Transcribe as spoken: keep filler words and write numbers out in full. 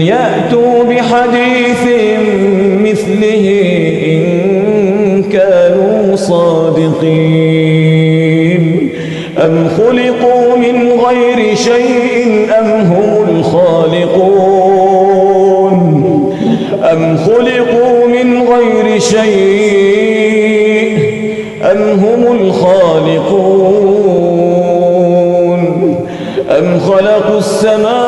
يأتوا بحديث مثله إن كانوا صادقين أم خلقوا من غير شيء أم هم الخالقون أم خلقوا من غير شيء أم هم الخالقون أم خلقوا السماوات